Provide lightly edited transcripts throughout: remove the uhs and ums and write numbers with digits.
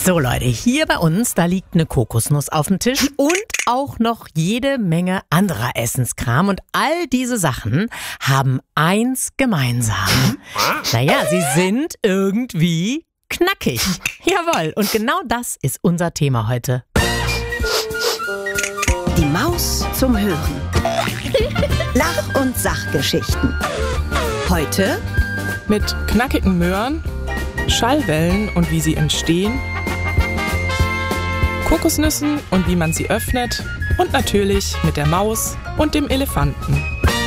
So Leute, hier bei uns, da liegt eine Kokosnuss auf dem Tisch und auch noch jede Menge anderer Essenskram. Und all diese Sachen haben eins gemeinsam. Naja, sie sind irgendwie knackig. Jawohl, und genau das ist unser Thema heute. Die Maus zum Hören. Lach- und Sachgeschichten. Heute mit knackigen Möhren, Schallwellen und wie sie entstehen, Kokosnüssen und wie man sie öffnet und natürlich mit der Maus und dem Elefanten.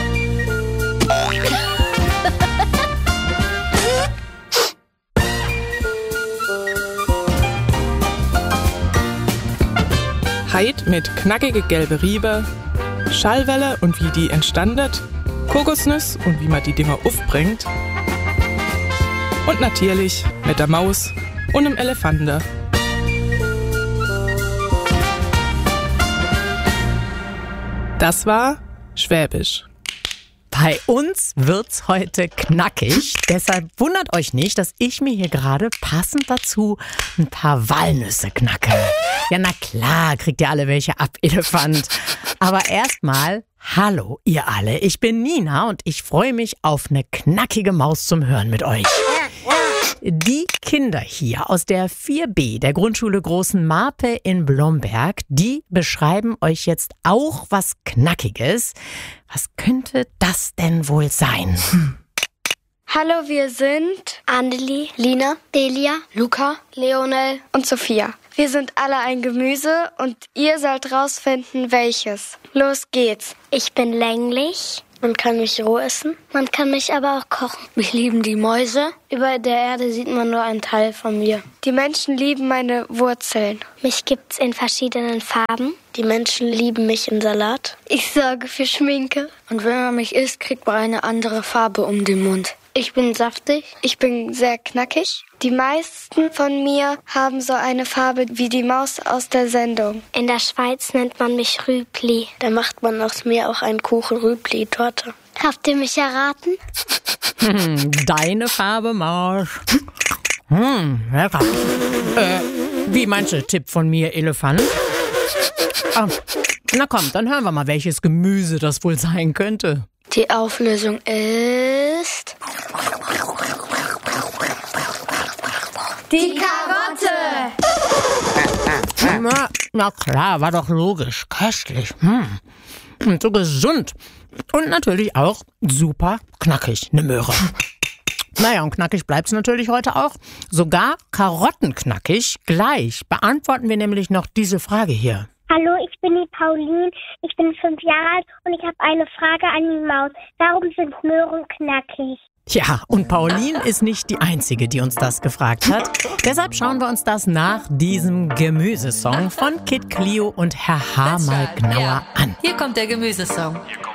Heid mit knackige gelbe Riebe, Schallwelle und wie die entstandet, Kokosnuss und wie man die Dinger aufbringt und natürlich mit der Maus und dem Elefanten. Das war Schwäbisch. Bei uns wird's heute knackig, deshalb wundert euch nicht, dass ich mir hier gerade passend dazu ein paar Walnüsse knacke. Ja, na klar, kriegt ihr alle welche ab, Elefant. Aber erstmal, hallo ihr alle, ich bin Nina und ich freue mich auf eine knackige Maus zum Hören mit euch. Die Kinder hier aus der 4b der Grundschule Großen Marpe in Blomberg, die beschreiben euch jetzt auch was Knackiges. Was könnte das denn wohl sein? Hallo, wir sind Anneli, Lina, Delia, Luca, Leonel und Sophia. Wir sind alle ein Gemüse und ihr sollt rausfinden, welches. Los geht's. Ich bin länglich. Man kann mich roh essen. Man kann mich aber auch kochen. Wir lieben die Mäuse. Über der Erde sieht man nur einen Teil von mir. Die Menschen lieben meine Wurzeln. Mich gibt's in verschiedenen Farben. Die Menschen lieben mich in Salat. Ich sorge für Schminke. Und wenn man mich isst, kriegt man eine andere Farbe um den Mund. Ich bin saftig. Ich bin sehr knackig. Die meisten von mir haben so eine Farbe wie die Maus aus der Sendung. In der Schweiz nennt man mich Rübli. Da macht man aus mir auch einen Kuchen Rübli-Torte. Habt ihr mich erraten? Deine Farbe, Maus. Lecker. Wie meinst du, Tipp von mir, Elefant? Ah, na komm, dann hören wir mal, welches Gemüse das wohl sein könnte. Die Auflösung ist... Die Karotte! Na klar, war doch logisch. Köstlich. Und so gesund. Und natürlich auch super knackig, eine Möhre. Naja, und knackig bleibt's natürlich heute auch. Sogar karottenknackig. Gleich beantworten wir nämlich noch diese Frage hier. Hallo, ich bin die Pauline, ich bin 5 Jahre alt und ich habe eine Frage an die Maus. Warum sind Möhren knackig? Ja, und Pauline ist nicht die Einzige, die uns das gefragt hat. Deshalb schauen wir uns das nach diesem Gemüsesong von Kid Clio und Herr H. mal genauer an. Hier kommt der Gemüsesong.